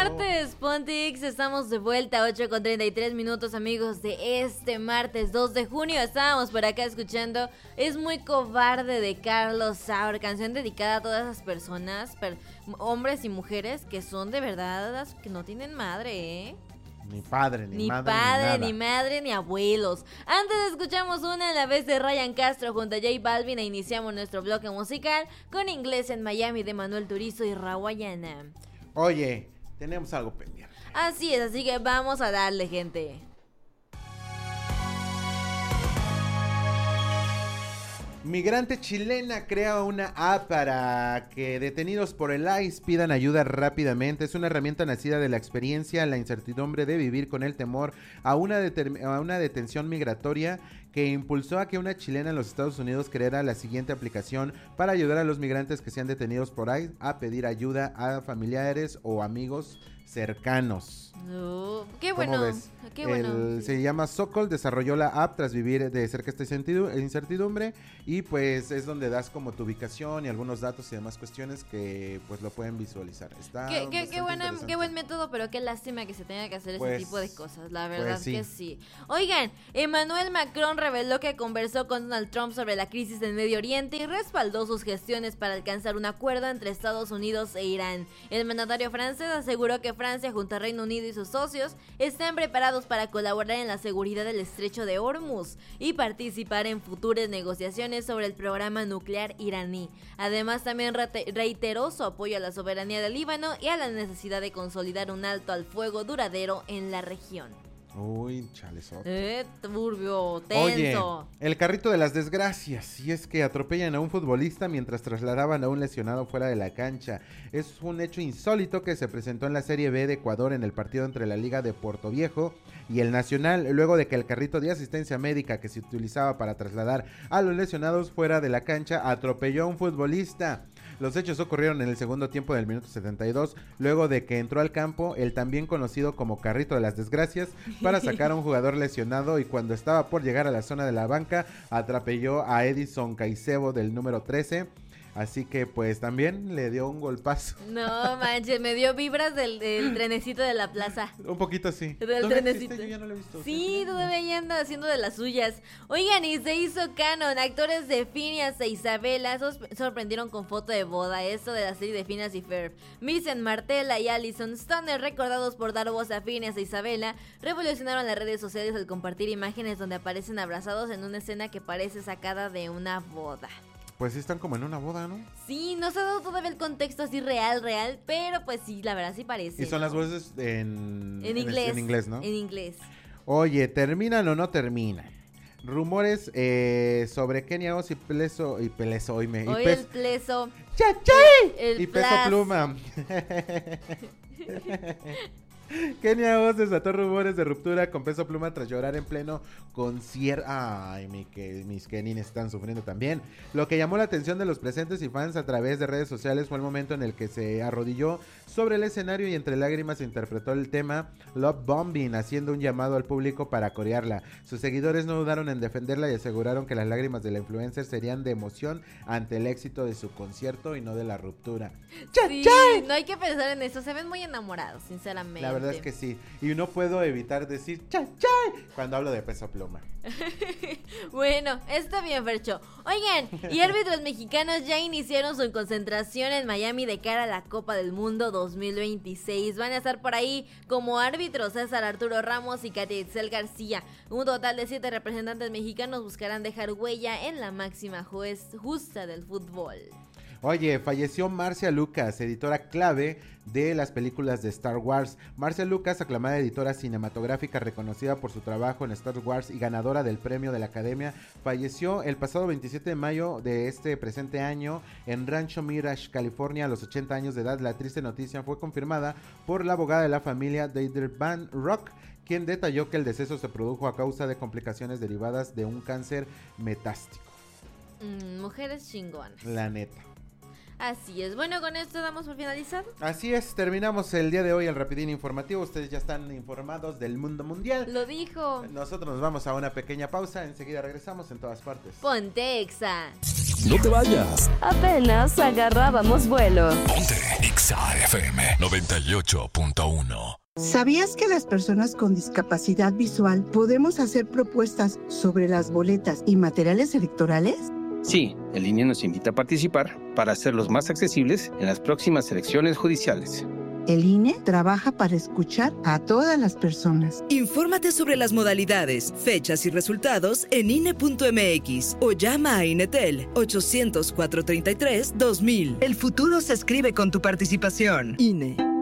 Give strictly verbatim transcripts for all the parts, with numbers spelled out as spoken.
martes, Pontix, estamos de vuelta, ocho con treinta y tres minutos, amigos, de este martes dos de junio. Estábamos por acá escuchando Es muy cobarde de Carlos Saur, canción dedicada a todas esas personas, per, hombres y mujeres que son de verdad, que no tienen madre, ¿eh? Ni padre, ni, ni madre, padre, ni, ni madre, ni abuelos. Antes escuchamos una a la vez de Ryan Castro junto a J Balvin e iniciamos nuestro bloque musical con Inglés en Miami de Manuel Turizo y Rawayana. Oye, tenemos algo pendiente. Así es, así que vamos a darle, gente. Migrante chilena crea una app para que detenidos por el I C E pidan ayuda rápidamente. Es una herramienta nacida de la experiencia, la incertidumbre de vivir con el temor a una, determ- a una detención migratoria que impulsó a que una chilena en los Estados Unidos creara la siguiente aplicación para ayudar a los migrantes que sean detenidos por I C E a pedir ayuda a familiares o amigos cercanos. Uh, qué bueno, qué bueno. El, se llama Sokol, desarrolló la app tras vivir de cerca esta incertidumbre y pues es donde das como tu ubicación y algunos datos y demás cuestiones que pues lo pueden visualizar. Está qué, qué, qué, buena, qué buen método, pero qué lástima que se tenga que hacer pues, ese tipo de cosas, la verdad pues sí. que sí. Oigan, Emmanuel Macron reveló que conversó con Donald Trump sobre la crisis en Medio Oriente y respaldó sus gestiones para alcanzar un acuerdo entre Estados Unidos e Irán. El mandatario francés aseguró que Francia junto a Reino Unido y sus socios están preparados para colaborar en la seguridad del estrecho de Hormuz y participar en futuras negociaciones sobre el programa nuclear iraní. Además, también reiteró su apoyo a la soberanía del Líbano y a la necesidad de consolidar un alto al fuego duradero en la región. Uy, chalesote. Eh, turbio, tenso. Oye, el carrito de las desgracias. Y es que atropellan a un futbolista mientras trasladaban a un lesionado fuera de la cancha. Es un hecho insólito que se presentó en la Serie B de Ecuador en el partido entre la Liga de Puerto Viejo y el Nacional, luego de que el carrito de asistencia médica que se utilizaba para trasladar a los lesionados fuera de la cancha atropelló a un futbolista. Los hechos ocurrieron en el segundo tiempo del minuto setenta y dos, luego de que entró al campo el también conocido como carrito de las desgracias para sacar a un jugador lesionado y cuando estaba por llegar a la zona de la banca atropelló a Edison Caicedo del número trece. Así que pues también le dio un golpazo. No manches, me dio vibras del, del trenecito de la plaza. Un poquito sí. Del trenecito. Yo ya no lo he visto. Sí, todavía ya anda haciendo de las suyas. Oigan, y se hizo canon. Actores de Phineas e Isabela sorprendieron con foto de boda. Esto de la serie de Phineas y Ferb. Vincent Martella y Alison Stoner, recordados por dar voz a Phineas e Isabela, revolucionaron las redes sociales al compartir imágenes donde aparecen abrazados en una escena que parece sacada de una boda. Pues sí están como en una boda, ¿no? Sí, no se ha dado todavía el contexto así real, real, pero pues sí, la verdad sí parece. Y son ¿no? las voces en, en inglés. En inglés, ¿no? En inglés. Oye, ¿terminan o no terminan? Rumores eh, sobre Kenia Oz y Pleso y Peleso hoy me. Hoy y pes, el Pleso. ¡Chachay! El y Peso Peso Pluma. Kenia Oz desató rumores de ruptura con Peso Pluma tras llorar en pleno concierto. Ay, mi que, mis Kenin están sufriendo también. Lo que llamó la atención de los presentes y fans a través de redes sociales fue el momento en el que se arrodilló sobre el escenario y entre lágrimas interpretó el tema Love Bombing, haciendo un llamado al público para corearla. Sus seguidores no dudaron en defenderla y aseguraron que las lágrimas de la influencer serían de emoción ante el éxito de su concierto y no de la ruptura. Sí, no hay que pensar en eso, se ven muy enamorados, sinceramente. La verdad es que sí, y no puedo evitar decir chay chay cuando hablo de Peso Pluma. Bueno, está bien, Fercho. Oigan, y árbitros mexicanos ya iniciaron su concentración en Miami de cara a la Copa del Mundo dos mil veintiséis. Van a estar por ahí como árbitros César Arturo Ramos y Katia Itzel García. Un total de siete representantes mexicanos buscarán dejar huella en la máxima juez justa del fútbol. Oye, falleció Marcia Lucas, editora clave de las películas de Star Wars. Marcia Lucas, aclamada editora cinematográfica reconocida por su trabajo en Star Wars y ganadora del premio de la Academia, falleció el pasado veintisiete de mayo de este presente año en Rancho Mirage, California, a los ochenta años de edad. La triste noticia fue confirmada por la abogada de la familia, Deidre Van Rock, quien detalló que el deceso se produjo a causa de complicaciones derivadas de un cáncer metástico. Mm, mujeres chingonas. La neta. Así es. Bueno, con esto damos por finalizado. Así es, terminamos el día de hoy el Rapidín Informativo. Ustedes ya están informados del mundo mundial. Lo dijo. Nosotros nos vamos a una pequeña pausa. Enseguida regresamos en todas partes. Ponte Exa. No te vayas. Apenas agarrábamos vuelo. Ponte Exa F M noventa y ocho punto uno. ¿Sabías que las personas con discapacidad visual podemos hacer propuestas sobre las boletas y materiales electorales? Sí, el I N E nos invita a participar para hacerlos más accesibles en las próximas elecciones judiciales. El I N E trabaja para escuchar a todas las personas. Infórmate sobre las modalidades, fechas y resultados en I N E punto M X o llama a INETEL ochocientos, cuatrocientos treinta y tres, dos mil. El futuro se escribe con tu participación. I N E.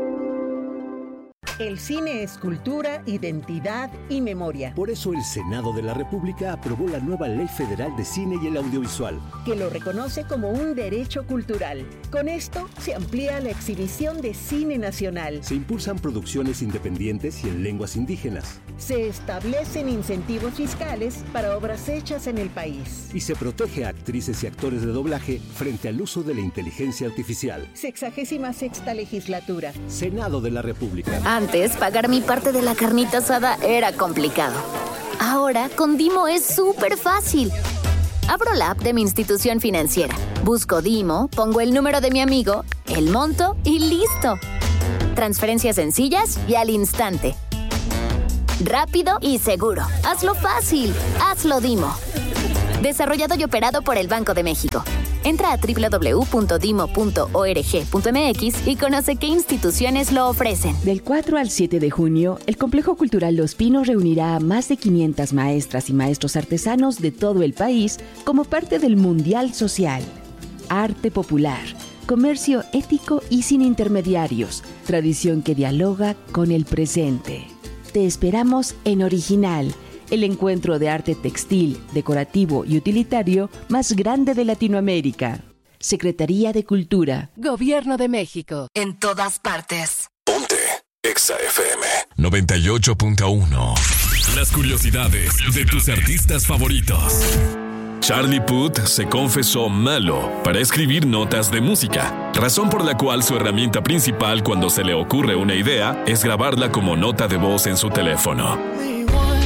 El cine es cultura, identidad y memoria. Por eso el Senado de la República aprobó la nueva Ley Federal de Cine y el Audiovisual, que lo reconoce como un derecho cultural. Con esto se amplía la exhibición de cine nacional. Se impulsan producciones independientes y en lenguas indígenas. Se establecen incentivos fiscales para obras hechas en el país. Y se protege a actrices y actores de doblaje frente al uso de la inteligencia artificial. Sexagésima sexta legislatura. Senado de la República. Antes, pagar mi parte de la carnita asada era complicado. Ahora, con Dimo es súper fácil. Abro la app de mi institución financiera, busco Dimo, pongo el número de mi amigo, el monto y listo. Transferencias sencillas y al instante. Rápido y seguro. Hazlo fácil. Hazlo Dimo. Desarrollado y operado por el Banco de México. Entra a doble u doble u doble u punto dimo punto org punto m x y conoce qué instituciones lo ofrecen. Del cuatro al siete de junio, el Complejo Cultural Los Pinos reunirá a más de quinientas maestras y maestros artesanos de todo el país como parte del Mundial Social. Arte popular, comercio ético y sin intermediarios, tradición que dialoga con el presente. Te esperamos en Original, el encuentro de arte textil, decorativo y utilitario más grande de Latinoamérica. Secretaría de Cultura. Gobierno de México. En todas partes. Ponte Exa F M noventa y ocho punto uno. Las curiosidades de tus artistas favoritos. Charlie Puth se confesó malo para escribir notas de música, razón por la cual su herramienta principal cuando se le ocurre una idea es grabarla como nota de voz en su teléfono.